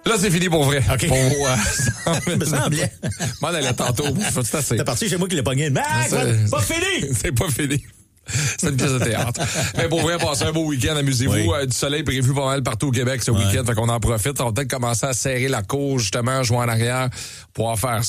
Là, c'est fini pour vrai. OK. Il me semblait. M'en allais tantôt. C'est assez. T'es parti chez moi qui l'ai pogné. Mais pas fini! C'est pas fini. C'est une pièce de théâtre. Mais pour vrai, passez un beau week-end, amusez-vous. Oui. Du soleil prévu pas mal partout au Québec ce week-end. Fait qu'on en profite. On va peut-être commencer à serrer la cour, justement, jouer en arrière pour en faire